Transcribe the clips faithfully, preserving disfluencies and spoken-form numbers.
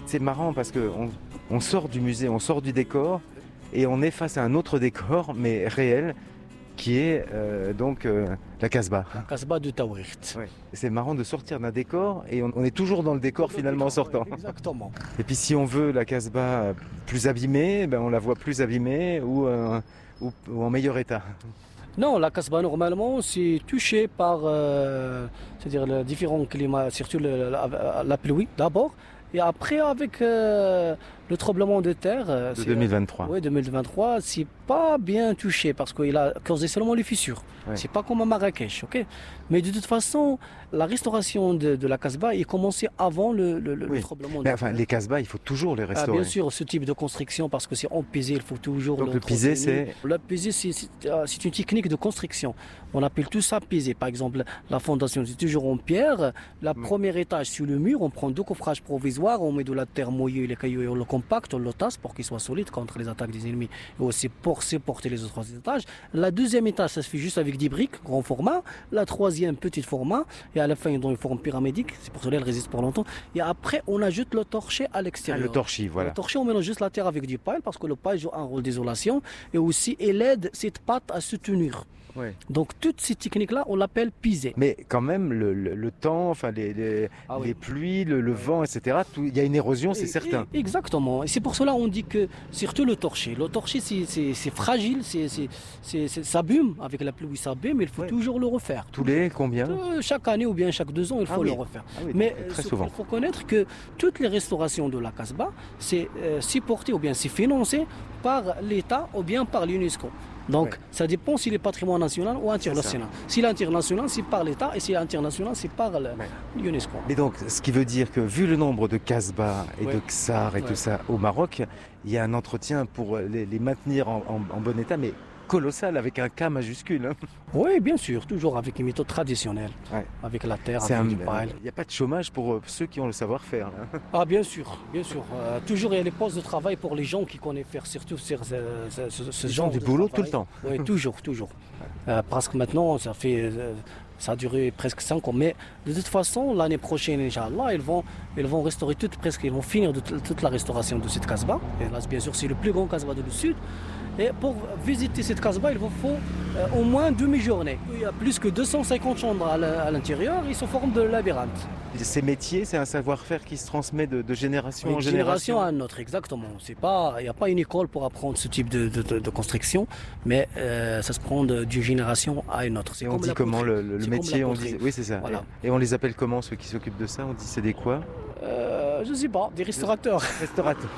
c'est marrant parce qu'on on sort du musée, on sort du décor et on est face à un autre décor, mais réel, qui est euh, donc euh, la Casbah. La Casbah de Taouirt. Ouais. C'est marrant de sortir d'un décor et on, on est toujours dans le décor finalement en sortant. Ouais, exactement. Et puis si on veut la Casbah plus abîmée, ben on la voit plus abîmée ou, euh, ou, ou en meilleur état. Non, la Casbah normalement c'est touché par euh, c'est-à-dire les différents climats, surtout le, la, la pluie d'abord. Et après, avec euh, le tremblement de terre... De deux mille vingt-trois. Oui, deux mille vingt-trois, c'est pas bien touché parce qu'il a causé seulement les fissures. Ouais. C'est pas comme à Marrakech, ok? Mais de toute façon, la restauration de, de la Casbah est commencée avant le, le, Oui. le tremblement de Mais terre. enfin, les Casbahs, il faut toujours les Ah, restaurer. bien sûr, ce type de construction, parce que c'est en pisé, il faut toujours Donc le pisé, c'est... Le pisé, c'est, c'est, c'est une technique de construction. On appelle tout ça pisé. Par exemple, la fondation, c'est toujours en pierre. La Oui. premier étage sur le mur, on prend deux coffrages provisoires, on met de la terre mouillée, les cailloux, et on le compacte, on le tasse pour qu'il soit solide contre les attaques des ennemis et aussi pour supporter les autres étages. La deuxième étage, ça se fait juste avec des briques, grand format. La troisième, petit format. Et à la fin, dans une forme pyramidale. C'est pour cela qu'elle résiste pour longtemps. Et après, on ajoute le torché à Ah, l'extérieur. le torchis, voilà. Le torché, on mélange juste la terre avec du paille parce que le paille joue un rôle d'isolation et aussi il aide cette pâte à se tenir. Ouais. Donc toutes ces techniques-là, on l'appelle pisé. Mais quand même, le, le, le temps, enfin les, les, Ah oui. les pluies, le, le vent, et cetera, tout- il y a une érosion, c'est Et- certain. et- Exactement. Et c'est pour cela qu'on dit que, surtout le torché, le torché c'est, c'est, c'est fragile, c'est, c'est, c'est, c'est- ça abîme, avec la pluie ça abîme, mais il faut Ouais. toujours le refaire. Tous les combien? Euh, chaque année ou bien chaque deux ans, il faut Ah oui. le refaire. Ah oui, Mais donc, euh, très ce souvent. qu'il faut connaître que toutes les restaurations de la Casbah, c'est euh, supporté ou bien c'est financé par l'État ou bien par l'UNESCO. Donc Ouais. ça dépend s'il est patrimoine national ou international. Si l'international, c'est par l'État et si l'international, c'est par le- Ouais. l'UNESCO. Mais donc, ce qui veut dire que vu le nombre de Casbah et Ouais. de Ksar et Ouais. tout ça au Maroc, il y a un entretien pour les, les maintenir en, en- en bon état, mais colossal, avec un K majuscule. hein. Oui, bien sûr, toujours avec une méthode traditionnelle, Ouais. avec la terre, C'est avec un- du paille. Il n'y a pas de chômage pour euh, ceux qui ont le savoir-faire. là. Ah bien sûr, bien sûr. Euh, toujours il y a les postes de travail pour les gens qui connaissent faire surtout ce, ce, ce, ce Ils genre ont du de boulot travail. tout le temps. Oui, toujours, toujours. Euh, parce que maintenant, ça fait, euh, ça a duré presque cinq ans. Mais de toute façon, l'année prochaine, Inch'Allah, ils vont, ils vont restaurer toute, presque, ils vont finir de, toute la restauration de cette Casbah. Et là, bien sûr, c'est le plus grand Casbah du Sud. Et pour visiter cette Casbah, il vous faut euh, au moins demi-journée. Il y a plus que deux cent cinquante chambres à la- à l'intérieur, ils sont forme de labyrinthe. Ces métiers, c'est un savoir-faire qui se transmet de, de génération en Une génération. génération à une autre, exactement. C'est pas, il n'y a pas une école pour apprendre ce type de, de, de- de construction, mais euh, ça se prend de- d'une génération à une autre. C'est Et on comme dit la comment poterie. le, le- le C'est comme métier, la on poterie. dit... Oui, c'est ça. Voilà. Et, et on les appelle comment, ceux qui s'occupent de ça? On dit c'est des quoi? Euh, je sais pas, des restaurateurs. Restaurateurs.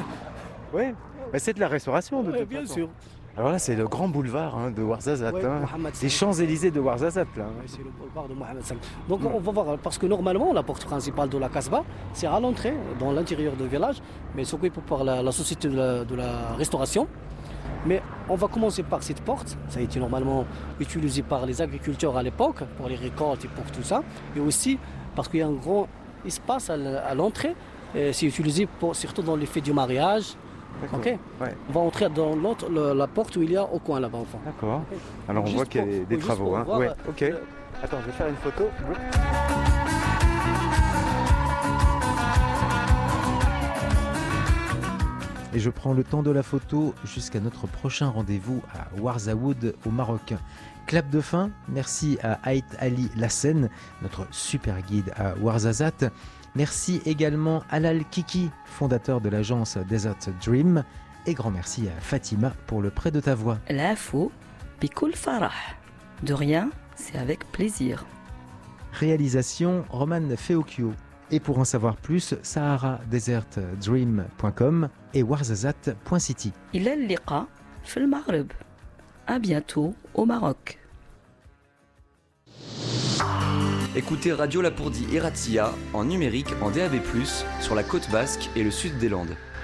Oui, bah, c'est de la restauration de Ouais, toute bien façon. sûr. Alors là, c'est le grand boulevard hein, de Ouarzazate. Ouais, hein. Mohamed Les Saleh. Champs-Élysées de Ouarzazate. Là. hein. Ouais, c'est le boulevard de Mohamed Saleh. Donc on va voir, parce que normalement la porte principale de la Casbah, c'est à l'entrée, dans l'intérieur du village, mais s'occupe par la, la société de la, de la restauration. Mais on va commencer par cette porte. Ça a été normalement utilisé par les agriculteurs à l'époque, pour les récoltes et pour tout ça. Et aussi parce qu'il y a un grand espace à l- à l'entrée. Et c'est utilisé pour, surtout dans les fêtes du mariage. D'accord. Ok. Ouais, On va entrer dans l'autre, le- la porte où il y a au coin là-bas, enfin. d'accord. Alors on Juste voit qu'il y a pour- des, des juste travaux. pour hein. voir, Ouais, euh, ok. le- Attends, je vais faire une photo. Et je prends le temps de la photo jusqu'à notre prochain rendez-vous à Ouarzaoud au Maroc. Clap de fin, merci à Haït Ali Lassen, notre super guide à Ouarzazate. Merci également à Alal Kiki, fondateur de l'agence Desert Dream. Et grand merci à Fatima pour le prêt de ta voix. L'info, bikoul farah. De rien, c'est avec plaisir. Réalisation Roman Feocchio. Et pour en savoir plus, sahara desert dream point com et ouarzazate point city. إلى اللقاء في المغرب. À bientôt au Maroc. Écoutez Radio Lapourdie et Razzia en numérique en D A B plus, sur la côte basque et le sud des Landes.